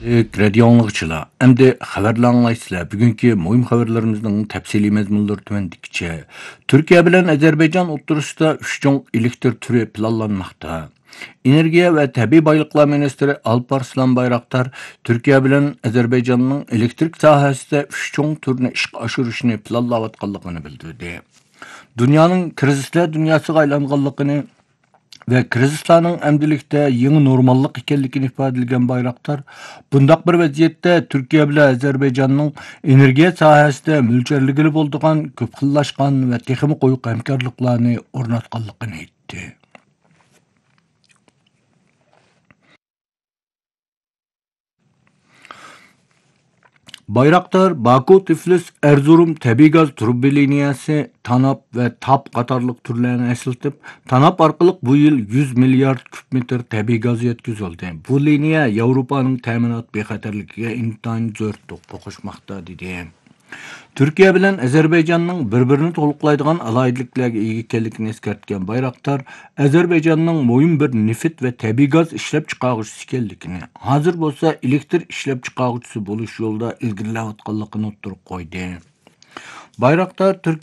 Radio anlıqçılar, əmdi xəbərlə anlaysızlar. Bugünkü mühim xəbərlərimizin təfsili məzmunları tüvəndikçe. Türkiye bilen Azerbaycan oturuşda 3 çoğ elektr türü planlanmaqda. Energiya və Təbii Baylıqlar Ministri Alparslan Bayraktar, Türkiye bilen Azerbaycan'ın elektrik sahəsində 3 çoğ türünü işə aşırışını planlayatqanlığını bildirdi. Dünyanın krizisler dünyasıga aylanğanlığını ve krizislerin emdilikte yeni normallık ekenligini ifade edilgen Bayraktar, bundaq bir vaziyette Türkiye bile Azerbaycan'ın enerjiya sahasida mülçerligili bolduğan, köp xillaşkan ve teximi koyuq hemkarlıklarını ornatqanlığını aytdı. Bayraktar, Baku, Tiflis, Erzurum, Təbii gaz trubi liniyası, TANAP ve TAP qatarlıq türlerini esiltip, TANAP arqılıq bu yıl 100 milyar küp metr təbii gaz yetkizildi. Bu liniya Avrupa'nın təminat bexatarligiga intayin zor toquşmaqda dedi. Türkiye bilen Azerbaycan'ın birbirini toluqlaydigan alayidliklarga ega ekanligini eskartgan Bayraktar, Azerbaycan'ın moyun bir nefit ve təbii gaz işlep chiqargıcısı ekanligini, hazır bolsa elektr işlep chiqargıcısı boluş yolda ilgirleyotganligini o'ttirib qo'ydi. Bayraktar Türkiye